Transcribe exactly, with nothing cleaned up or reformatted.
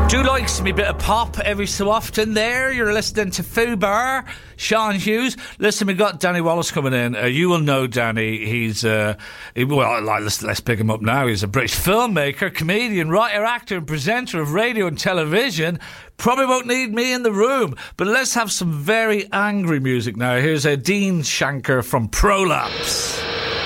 Do likes me bit of pop every so often there. You're listening to Fubar, Sean Hughes. Listen, we got Danny Wallace coming in. Uh, you will know Danny. He's, uh, he, well, let's, let's pick him up now. He's a British filmmaker, comedian, writer, actor, and presenter of radio and television. Probably won't need me in the room, but let's have some very angry music now. Here's a Dean Shanker from Prolapse.